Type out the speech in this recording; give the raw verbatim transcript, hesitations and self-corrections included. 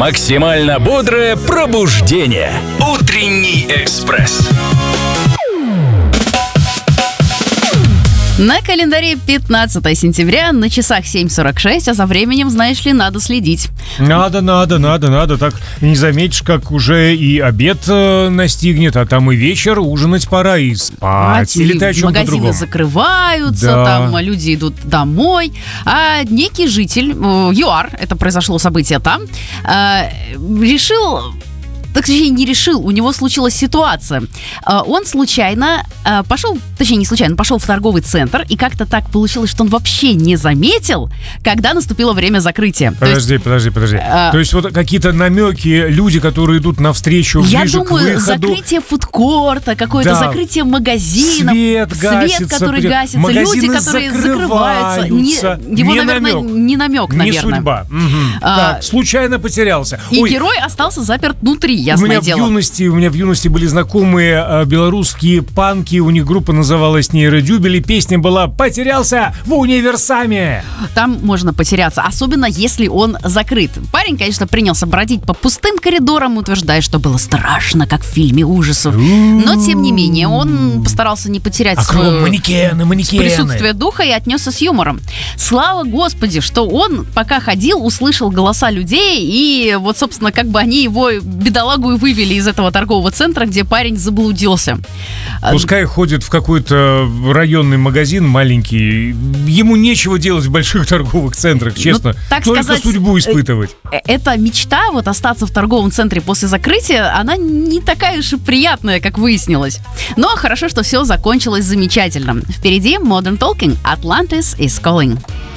Максимально бодрое пробуждение. Утренний экспресс. На календаре пятнадцатое сентября, на часах семь сорок шесть, а за временем, знаешь ли, надо следить. Надо, надо, надо, надо. Так не заметишь, как уже и обед э, настигнет, а там и вечер, ужинать пора и спать. Или ты о чем-то магазины другом? закрываются, Да. там люди идут домой. А некий житель, э, ЮАР, это произошло событие там, э, решил... Так, точнее, не решил, у него случилась ситуация. Э, Он случайно э, пошел, точнее, не случайно, пошел в торговый центр, и как-то так получилось, что он вообще не заметил, когда наступило время закрытия. То есть, Подожди, подожди, подожди. а- То есть вот какие-то намеки, люди, которые идут навстречу, я ближе думаю, к выходу. закрытие фудкорта, какое-то Да. закрытие магазинов, Свет гасится, который при- гасится, магазины люди, которые закрываются. Не- закрываются. его, Не наверное, намек. не намек, Не наверное. судьба. Мгм. А, Так, случайно потерялся. И Ой, герой остался заперт внутри, у ясное меня в дело. юности, у меня в юности были знакомые э, белорусские панки, у них группа называлась Нейродюбель, и песня была «Потерялся в универсаме». Там можно потеряться, особенно если он закрыт. Парень, конечно, принялся бродить по пустым коридорам, утверждая, что было страшно, как в фильме ужасов. Но, тем не менее, он постарался не потерять А кругом свое манекены, манекены. присутствие духа и отнесся с юмором. Слава Господи, что он, пока ходил, услышал голоса людей, и вот, собственно, как бы они его, бедолагу, и вывели из этого торгового центра, где парень заблудился. Пускай ходит в какой-то районный магазин маленький, ему нечего делать в больших торговых центрах, честно. Ну, так Только сказать, судьбу испытывать. Э, Эта мечта, вот остаться в торговом центре после закрытия, она не такая уж и приятная, как выяснилось. Но хорошо, что все закончилось замечательно. Впереди Modern Talking, Atlantis is Calling.